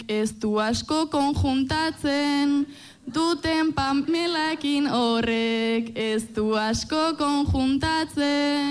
horrek ez du asko konjuntatzen, duten Pamelakin horrek ez du asko konjuntatzen.